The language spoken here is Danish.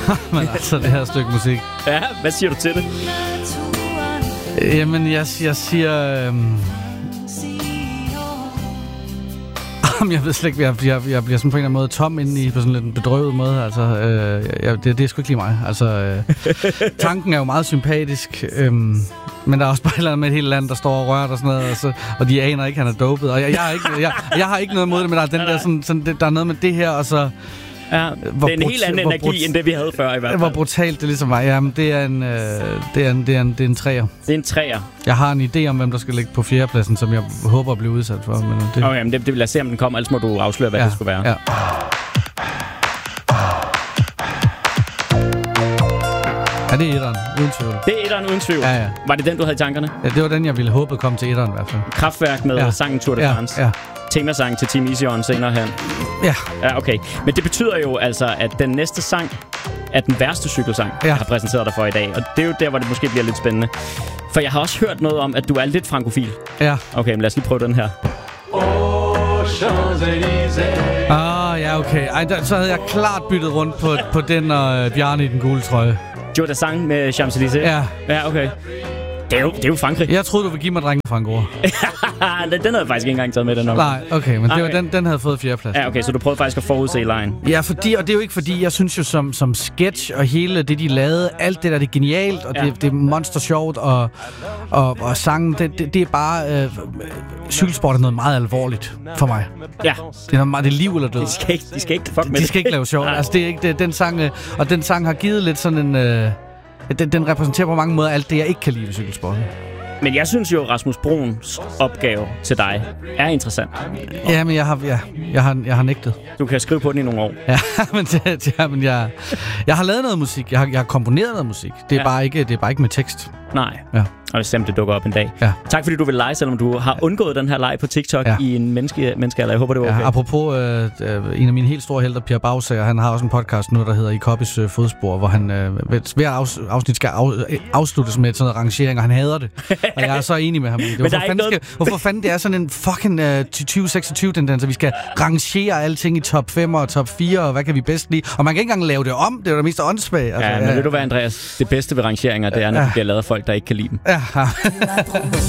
Men altså, det her stykke musik. Ja, hvad siger du til det? Jamen, jeg siger... Jeg ved slet ikke, jeg bliver sådan på en eller anden måde tom indeni på sådan lidt en bedrøvet måde. Altså, det er sgu ikke lige mig. Altså, tanken er jo meget sympatisk, men der er også bare et eller andet med et helt land, der står og rører og sådan noget, og de aner ikke, han er dopet. Og jeg har ikke noget imod det, men der er den der sådan, der er noget med det her, og så... Ja, det er en helt anden energi, end det vi havde før i hvert fald. Hvor brutalt det ligesom var. Jamen, det er en træer. Det er en træer. Jeg har en idé om, hvem der skal ligge på fjerdepladsen, som jeg håber at blive udsat for. Men det... Okay, men det vil jeg se, om den kommer, ellers må du afsløre, hvad det skulle være. Ja. Ja, det er etteren, uden tvivl. Det er etteren, uden tvivl? Ja. Var det den, du havde i tankerne? Ja, det var den, jeg ville håbe kom til etteren i hvert fald. Kraftværk med sangen Tour de France. Ja. Temasang til Team Easy On senere hen. Ja, okay. Men det betyder jo altså, at den næste sang er den værste cykelsang, jeg har præsenteret dig for i dag. Og det er jo der, hvor det måske bliver lidt spændende. For jeg har også hørt noget om, at du er lidt frankofil. Ja. Okay, men lad os lige prøve den her. Ja, okay. Så havde jeg klart byttet rundt på den og Bjarne i den gule trøje. Joe Dassin med Champs-Élysées? Ja, okay. Det er jo Frankrig. Jeg troede, du ville give mig drengen fra Angora. Den havde jeg faktisk ikke engang taget med, den. Nej, okay, men det var den havde fået fjerdeplads. Ja, okay, så du prøvede faktisk at forudse lejen. Ja, og det er jo ikke fordi, jeg synes jo som sketch og hele det, de lavede, alt det der, det er genialt, og det er monster sjovt, og sangen, det er bare... cykelsport er noget meget alvorligt for mig. Ja. Det er liv eller død. De skal ikke fuck med de skal ikke lave sjovt. Altså, det er ikke den sang, og den sang har givet lidt sådan en... Den repræsenterer på mange måder alt det, jeg ikke kan lide ved cykelsporten. Men jeg synes jo, Rasmus Bruns opgave til dig er interessant. Ja, men jeg har nægtet. Du kan skrive på den i nogle år. Ja, men jeg har lavet noget musik. Jeg har komponeret noget musik. Det er bare ikke med tekst. Nej. Ja. Og bestemt, det dukker op en dag. Ja. Tak fordi du vil lege, selvom du har undgået den her leg på TikTok i en menneskealder. Jeg håber, det var okay. Ja, apropos en af mine helt store helter, Pierre Baugsager, han har også en podcast nu, der hedder I Koppis Fodspor, hvor han hver afsnit skal afsluttes med sådan en rangering, og han hader det. Og jeg er så enig med ham. Hvorfor fanden det er sådan en fucking 2026-tendens, at vi skal rangere alting i top 5 og top 4, og hvad kan vi bedst lide? Og man kan ikke engang lave det om, det er jo det mest åndssvage. Altså, men ved du hvad, Andreas? Det bedste ved rangeringer, det er, når det bliver lavet af folk, der ikke kan lide dem. Ja.